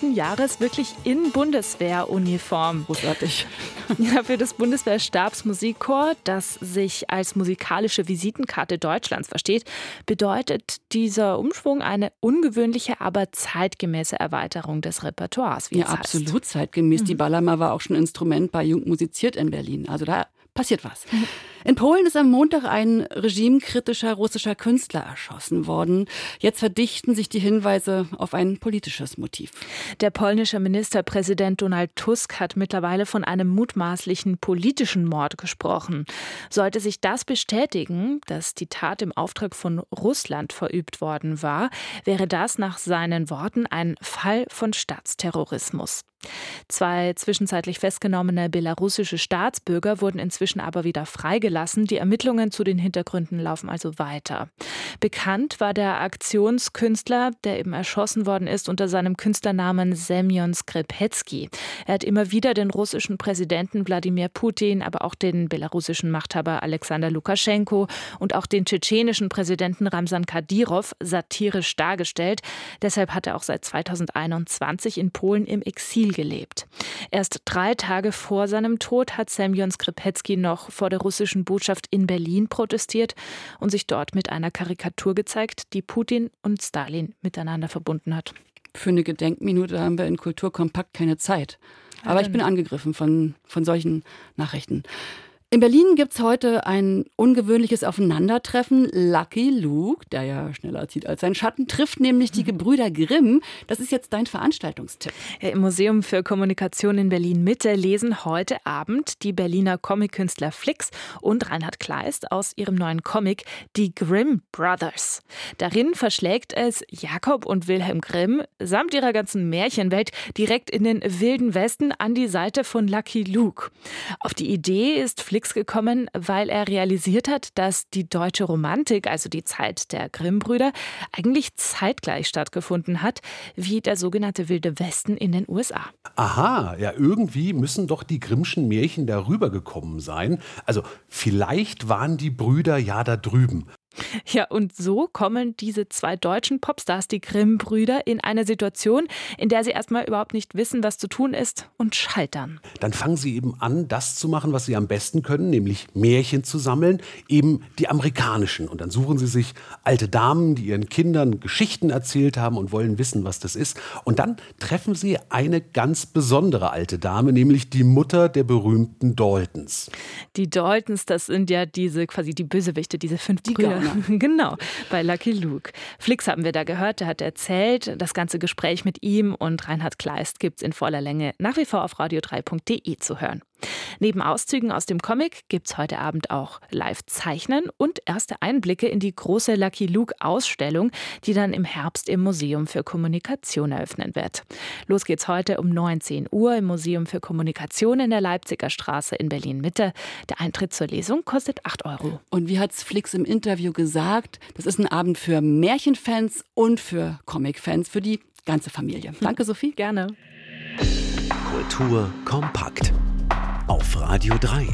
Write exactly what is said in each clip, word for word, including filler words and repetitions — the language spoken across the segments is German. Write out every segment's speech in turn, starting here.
letzten Jahres wirklich in Bundeswehruniform. Großartig. Ja, für das Bundeswehrstabsmusikkorps, das sich als musikalische Visitenkarte Deutschlands versteht, bedeutet dieser Umschwung eine ungewöhnliche, aber zeitgemäße Erweiterung des Repertoires, wie Ja, es heißt. absolut zeitgemäß. Mhm. Die Ballermann war auch schon Instrument bei Jugend musiziert in Berlin. Also da passiert was. Mhm. In Polen ist am Montag ein regimekritischer russischer Künstler erschossen worden. Jetzt verdichten sich die Hinweise auf ein politisches Motiv. Der polnische Ministerpräsident Donald Tusk hat mittlerweile von einem mutmaßlichen politischen Mord gesprochen. Sollte sich das bestätigen, dass die Tat im Auftrag von Russland verübt worden war, wäre das nach seinen Worten ein Fall von Staatsterrorismus. Zwei zwischenzeitlich festgenommene belarussische Staatsbürger wurden inzwischen aber wieder freigelassen. Die Ermittlungen zu den Hintergründen laufen also weiter. Bekannt war der Aktionskünstler, der eben erschossen worden ist, unter seinem Künstlernamen Semjon Skrzepecki. Er hat immer wieder den russischen Präsidenten Wladimir Putin, aber auch den belarussischen Machthaber Alexander Lukaschenko und auch den tschetschenischen Präsidenten Ramsan Kadyrov satirisch dargestellt. Deshalb hat er auch seit zweitausendeinundzwanzig in Polen im Exil gelebt. Erst drei Tage vor seinem Tod hat Semjon Skrzepecki noch vor der russischen Botschaft in Berlin protestiert und sich dort mit einer Karikatur gezeigt, die Putin und Stalin miteinander verbunden hat. Für eine Gedenkminute haben wir in Kulturkompakt keine Zeit. Aber ich bin angegriffen von, von solchen Nachrichten. In Berlin gibt es heute ein ungewöhnliches Aufeinandertreffen. Lucky Luke, der ja schneller zieht als sein Schatten, trifft nämlich die Gebrüder Grimm. Das ist jetzt dein Veranstaltungstipp. Ja, im Museum für Kommunikation in Berlin-Mitte lesen heute Abend die Berliner Comic-Künstler Flix und Reinhard Kleist aus ihrem neuen Comic Die Grimm Brothers. Darin verschlägt es Jakob und Wilhelm Grimm samt ihrer ganzen Märchenwelt direkt in den wilden Westen an die Seite von Lucky Luke. Auf die Idee ist Flix gekommen, weil er realisiert hat, dass die deutsche Romantik, also die Zeit der Grimm-Brüder, eigentlich zeitgleich stattgefunden hat, wie der sogenannte Wilde Westen in den U S A. Aha, ja, irgendwie müssen doch die Grimmschen Märchen darüber gekommen sein. Also vielleicht waren die Brüder ja da drüben. Ja, und so kommen diese zwei deutschen Popstars, die Grimm-Brüder, in eine Situation, in der sie erstmal überhaupt nicht wissen, was zu tun ist und scheitern. Dann fangen sie eben an, das zu machen, was sie am besten können, nämlich Märchen zu sammeln, eben die amerikanischen. Und dann suchen sie sich alte Damen, die ihren Kindern Geschichten erzählt haben und wollen wissen, was das ist. Und dann treffen sie eine ganz besondere alte Dame, nämlich die Mutter der berühmten Daltons. Die Daltons, das sind ja diese quasi die Bösewichte, diese fünf Die Brüder. Gauner. Genau, bei Lucky Luke. Flix haben wir da gehört, der hat erzählt, das ganze Gespräch mit ihm und Reinhard Kleist gibt's in voller Länge nach wie vor auf radio drei punkt de zu hören. Neben Auszügen aus dem Comic gibt's heute Abend auch Live-Zeichnen und erste Einblicke in die große Lucky Luke-Ausstellung, die dann im Herbst im Museum für Kommunikation eröffnen wird. Los geht's heute um neunzehn Uhr im Museum für Kommunikation in der Leipziger Straße in Berlin-Mitte. Der Eintritt zur Lesung kostet acht Euro. Und wie hat's Flix im Interview gesagt, das ist ein Abend für Märchenfans und für Comicfans, für die ganze Familie. Danke, Sophie. Gerne. Kultur kompakt. Auf Radio drei.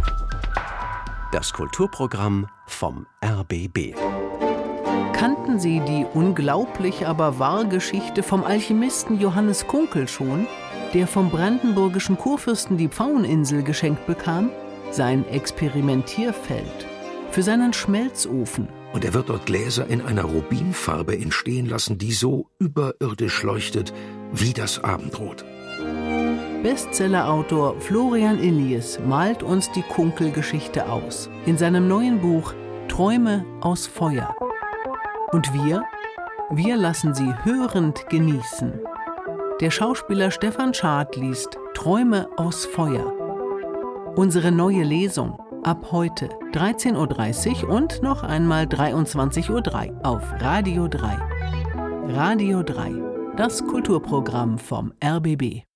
Das Kulturprogramm vom R B B. Kannten Sie die unglaublich aber wahre Geschichte vom Alchemisten Johannes Kunkel schon, der vom brandenburgischen Kurfürsten die Pfaueninsel geschenkt bekam? Sein Experimentierfeld für seinen Schmelzofen. Und er wird dort Gläser in einer Rubinfarbe entstehen lassen, die so überirdisch leuchtet wie das Abendrot. Bestsellerautor Florian Illies malt uns die Kunkel-Geschichte aus in seinem neuen Buch Träume aus Feuer. Und wir? Wir lassen sie hörend genießen. Der Schauspieler Stefan Schad liest Träume aus Feuer. Unsere neue Lesung ab heute dreizehn Uhr dreißig und noch einmal dreiundzwanzig Uhr drei auf Radio drei. Radio drei, das Kulturprogramm vom R B B.